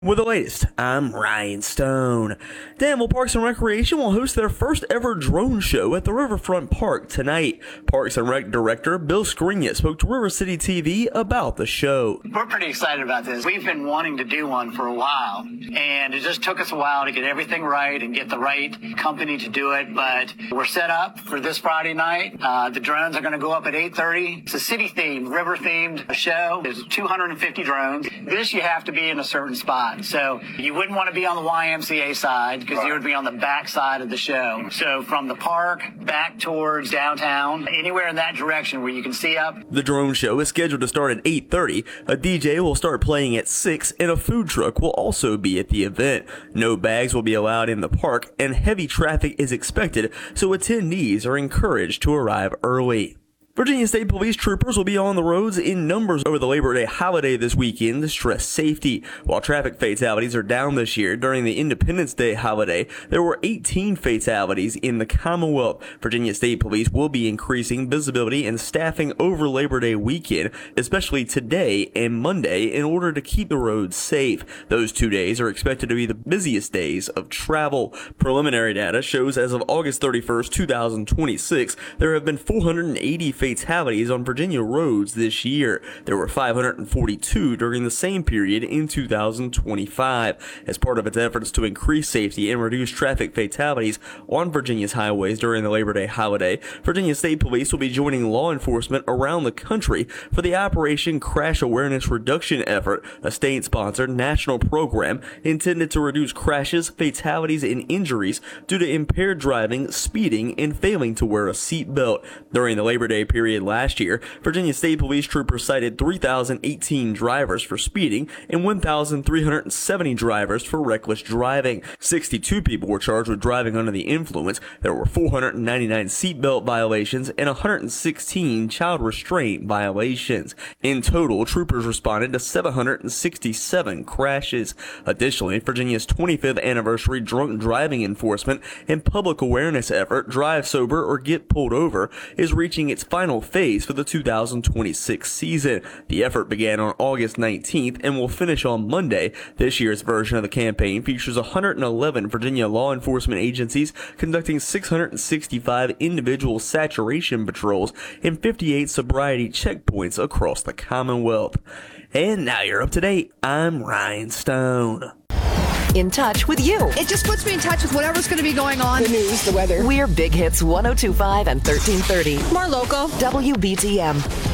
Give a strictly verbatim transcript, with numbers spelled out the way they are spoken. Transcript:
With the latest, I'm Ryan Stone. Danville Parks and Recreation will host their first ever drone show at the Riverfront Park tonight. Parks and Rec Director Bill Skriniar spoke to River City T V about the show. We're pretty excited about this. We've been wanting to do one for a while, and it just took us a while to get everything right and get the right company to do it, but we're set up for this Friday night. Uh, the drones are going to go up at eight thirty. It's a city-themed, river-themed show. There's two hundred fifty drones. This you have to be in a certain spot. So you wouldn't want to be on the Y M C A side because you would be on the back side of the show. So from the park back towards downtown, anywhere in that direction where you can see up. The drone show is scheduled to start at eight thirty. A D J will start playing at six, and a food truck will also be at the event. No bags will be allowed in the park, and heavy traffic is expected, so attendees are encouraged to arrive early. Virginia State Police troopers will be on the roads in numbers over the Labor Day holiday this weekend to stress safety. While traffic fatalities are down this year during the Independence Day holiday, there were eighteen fatalities in the Commonwealth. Virginia State Police will be increasing visibility and staffing over Labor Day weekend, especially today and Monday, in order to keep the roads safe. Those two days are expected to be the busiest days of travel. Preliminary data shows as of August thirty-first, two thousand twenty-six, there have been four hundred eighty fatalities on Virginia roads this year. There were five hundred forty-two during the same period in two thousand twenty-five. As part of its efforts to increase safety and reduce traffic fatalities on Virginia's highways during the Labor Day holiday, Virginia State Police will be joining law enforcement around the country for the Operation Crash Awareness Reduction effort, a state-sponsored national program intended to reduce crashes, fatalities, and injuries due to impaired driving, speeding, and failing to wear a seatbelt. During the Labor Day period last year, Virginia State Police troopers cited three thousand eighteen drivers for speeding and one thousand three hundred seventy drivers for reckless driving. sixty-two people were charged with driving under the influence. There were four hundred ninety-nine seatbelt violations and one hundred sixteen child restraint violations. In total, troopers responded to seven hundred sixty-seven crashes. Additionally, Virginia's twenty-fifth anniversary drunk driving enforcement and public awareness effort, Drive Sober or Get Pulled Over, is reaching its final phase for the two thousand twenty-six season. The effort began on August nineteenth and will finish on Monday. This year's version of the campaign features one hundred eleven Virginia law enforcement agencies conducting six hundred sixty-five individual saturation patrols and fifty-eight sobriety checkpoints across the Commonwealth. And now you're up to date. I'm Ryan Stone. In touch with you. It just puts me in touch with whatever's going to be going on. The news, the weather. We're Big Hits one oh two point five and thirteen thirty. More local. W B T M.